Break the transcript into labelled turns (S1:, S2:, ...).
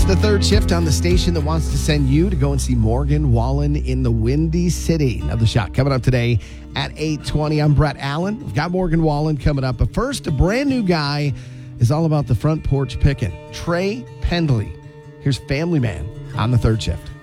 S1: The third shift on the station that wants to send you to go and see Morgan Wallen in the Windy City. Another shot coming up today at 8:20. I'm Brett Allen. We've got Morgan Wallen coming up. But first, a brand new guy is all about the front porch picking. Trey Pendley. Here's Family Man on the third shift.